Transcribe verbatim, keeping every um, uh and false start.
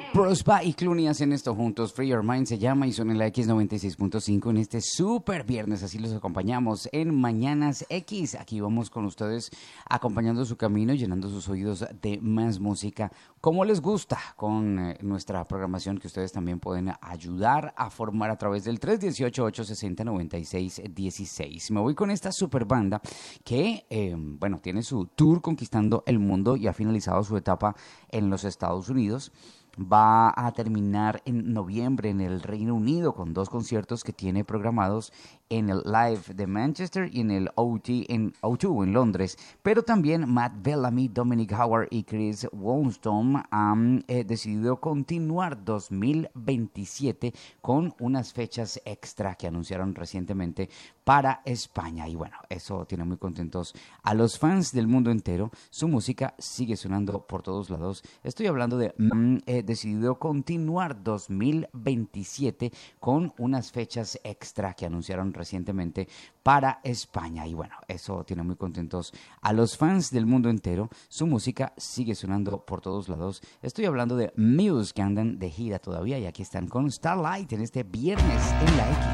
Prospa y Clooney hacen esto juntos. Free Your Mind se llama y son en la X noventa y seis punto cinco en este super viernes. Así los acompañamos en Mañanas X. Aquí vamos con ustedes acompañando su camino, llenando sus oídos de más música como les gusta, con eh, nuestra programación que ustedes también pueden ayudar a formar a través del tres uno ocho, ocho seis cero, nueve seis uno seis. Me voy con esta super banda que, eh, bueno, tiene su tour conquistando el mundo y ha finalizado su etapa en los Estados Unidos. Va a terminar en noviembre en el Reino Unido con dos conciertos que tiene programados en el Live de Manchester y en el O T en O dos en Londres. Pero también Matt Bellamy, Dominic Howard y Chris Wollstone han eh, decidido continuar dos mil veintisiete con unas fechas extra que anunciaron recientemente para España. Y bueno, eso tiene muy contentos a los fans del mundo entero. Su música sigue sonando por todos lados. Estoy hablando de... Mm, eh, decidido continuar dos mil veintisiete con unas fechas extra que anunciaron recientemente para España. Y bueno, eso tiene muy contentos a los fans del mundo entero. Su música sigue sonando por todos lados. Estoy hablando de Muse, que andan de gira todavía y aquí están con Starlight en este viernes en la X.